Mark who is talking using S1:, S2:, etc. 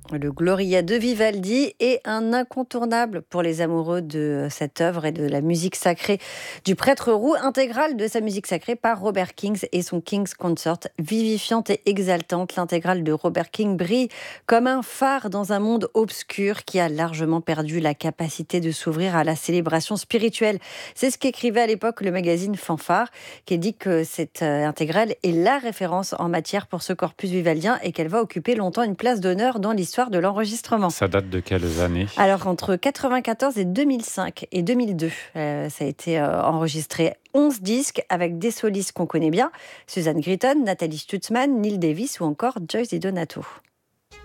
S1: Le Gloria de Vivaldi est un incontournable pour les amoureux de cette œuvre et de la musique sacrée du prêtre roux, intégrale de sa musique sacrée par Robert King et son King's Consort. Vivifiante et exaltante, l'intégrale de Robert King brille comme un phare dans un monde obscur qui a largement perdu la capacité de s'ouvrir à la célébration spirituelle. C'est ce qu'écrivait à l'époque le magazine Fanfare, qui dit que cette intégrale est la référence en matière pour ce corpus vivaldien et qu'elle va occuper longtemps une place d'honneur dans l'histoire de l'enregistrement.
S2: Ça date de quelles années?
S1: Alors, entre 94 et 2005 et 2002, ça a été enregistré 11 disques avec des solistes qu'on connaît bien, Suzanne Gritton, Nathalie Stutzmann, Neil Davis ou encore Joyce DiDonato.